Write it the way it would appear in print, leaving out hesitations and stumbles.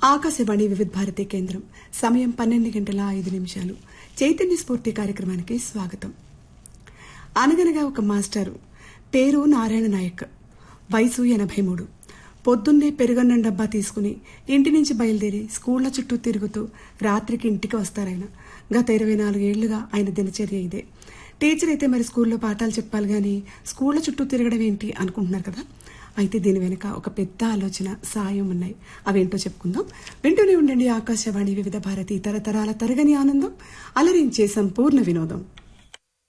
ఆకాశవాణి వివిధ భారతి కేంద్రం. సమయం 12:05. చైతన్య స్ఫూర్తి కార్యక్రమానికి స్వాగతం. అనగనగా ఒక మాస్టారు, పేరు నారాయణ నాయక్, వయసు 83. పొద్దున్నే పెరుగన్నం డబ్బా తీసుకుని ఇంటి నుంచి బయలుదేరి స్కూళ్ల చుట్టూ తిరుగుతూ రాత్రికి ఇంటికి వస్తారాయన. గత 24 ఏళ్లుగా ఆయన దినచర్య ఇదే. టీచర్ అయితే మరి స్కూల్లో పాఠాలు చెప్పాలి గాని స్కూళ్ల చుట్టూ తిరగడం ఏంటి అనుకుంటున్నారు కదా. అయితే దీని వెనుక ఒక పెద్ద ఆలోచన, సాయం ఉన్నాయి. అవేంటో చెప్పుకుందాం. వింటూనే ఉండండి ఆకాశవాణి వివిధ భారతి, తరతరాల తరగని ఆనందం, అలరించే సంపూర్ణ వినోదం.